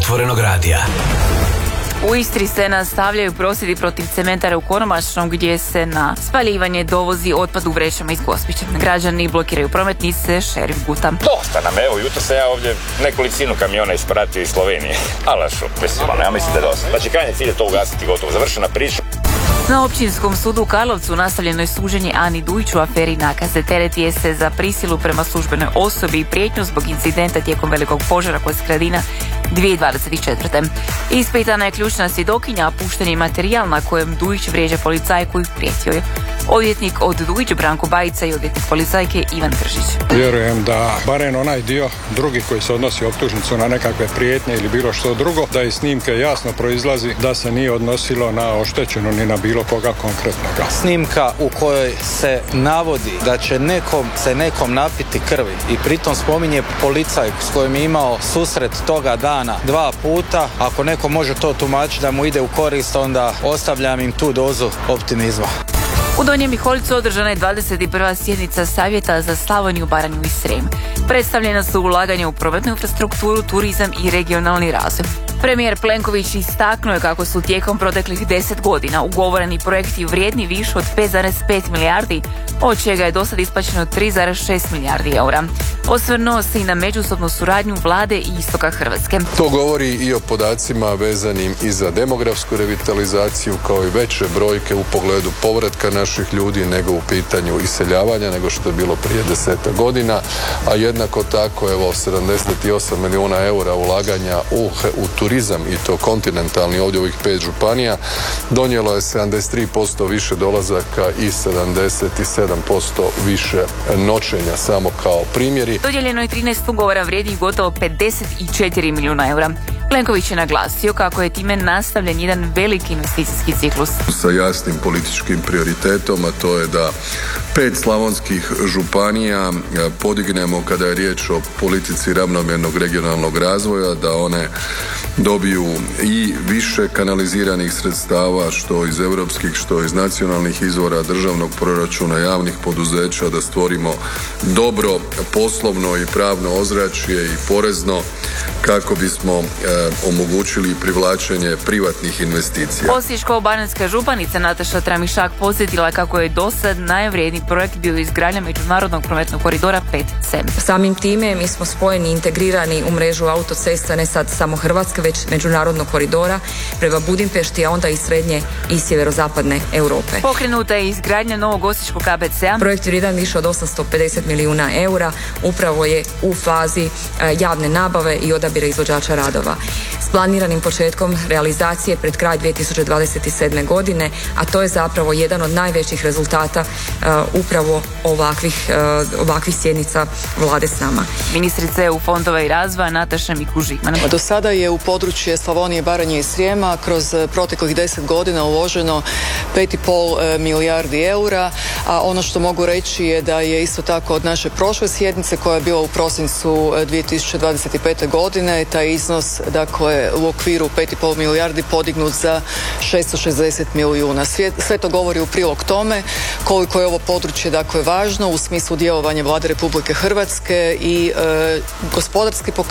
Otvorenog radija. U Istri se nastavljaju prosvjedi protiv cementara u Konomašnom, gdje se na spaljivanje dovozi otpad u vrećama iz Gospića. Građani blokiraju prometnice, šerif guta. Dosta nam, evo, jutro sam ja ovdje nekolicinu kamiona ispratio iz Slovenije. Alašu, mislim, ja mislim da je dosta. Znači, krajnji cilj je to ugasiti, gotovo, završena priča. Na Općinskom sudu u Karlovcu nastavljeno je suđenje Ani Dujić u aferi nakaze. Tereti se za prisilu prema službenoj osobi i prijetnju zbog incidenta tijekom velikog požara kod Skradina 2024. Ispitana je ključna svjedokinja, a pušten je materijal na kojem Dujić vrijeđa policajku i prijetio je. Odvjetnik od Dujić Branko Bajica i odvjetnik policajke Ivan Kržić. Vjerujem da barem onaj dio drugi koji se odnosi optužnicu na nekakve prijetnje ili bilo što drugo, da iz snimke jasno proizlazi da se nije odnosilo na oštećenu ni na bilo koga konkretnoga. Snimka u kojoj se navodi da će nekom napiti krvi i pritom spominje policajku s kojim je imao susret toga dana 2 puta. Ako neko može to tumačiti da mu ide u korist, onda ostavljam im tu dozu optimizma. U Donjem Miholjcu održana je 21. sjednica Savjeta za Slavoniju, Baranju i Srijem. Predstavljena su ulaganja u prometnu infrastrukturu, turizam i regionalni razvoj. Premijer Plenković istaknuo je kako su tijekom proteklih 10 godina ugovoreni projekti vrijedni više od 5,5 milijardi, od čega je dosad isplaćeno 3,6 milijardi eura. Osvrnuo se i na međusobnu suradnju vlade i istoka Hrvatske. To govori i o podacima vezanim i za demografsku revitalizaciju, kao i veće brojke u pogledu povratka naših ljudi nego u pitanju iseljavanja, nego što je bilo prije 10 godina, a jednako tako evo 78 milijuna eura ulaganja u turizam, i to kontinentalni ovdje u ovih 5 županija, donijelo je 73% više dolazaka i 77% više noćenja, samo kao primjeri. Dodijeljeno je 13 ugovora vrijednih gotovo 54 milijuna eura. Plenković je naglasio kako je time nastavljen jedan veliki investicijski ciklus. Sa jasnim političkim prioritetom, a to je da 5 slavonskih županija podignemo kada je riječ o politici ravnomjernog regionalnog razvoja, da one dobiju i više kanaliziranih sredstava, što iz europskih, što iz nacionalnih izvora, državnog proračuna, javnih poduzeća, da stvorimo dobro poslovno i pravno ozračje i porezno kako bismo omogućili privlačenje privatnih investicija. Osječko-baranjska županica Nataša Tramišak podsjetila kako je dosad najvrijedniji projekt bio izgradnja međunarodnog prometnog koridora 5C. Samim time mi smo spojeni i integrirani u mrežu autocesta ne sad samo Hrvatske, već međunarodnog koridora prema Budimpešti, a onda i srednje i sjeverozapadne Europe. Pokrenuta je izgradnja novog osječkog KBC-a. Projekt vrijedan više od 850 milijuna eura, upravo je u fazi javne nabave i odabira izvođača radova. S planiranim početkom realizacije pred kraj 2027. godine, a to je zapravo jedan od najvećih rezultata upravo ovakvih sjednica vlade s nama. Ministrica EU fondova i razvoja Nataša Mikuš-Žigman. Do sada je u područje Slavonije, Baranje i Srijema kroz proteklih 10 godina uloženo 5,5 milijardi eura, a ono što mogu reći je da je isto tako od naše prošle sjednice koja je bila u prosincu 2025. godine taj iznos, dakle, u okviru 5,5 milijardi podignut za 660 milijuna. Sve to govori u prilog tome koliko je ovo područje, dakle, važno u smislu djelovanja Vlade Republike Hrvatske i gospodarski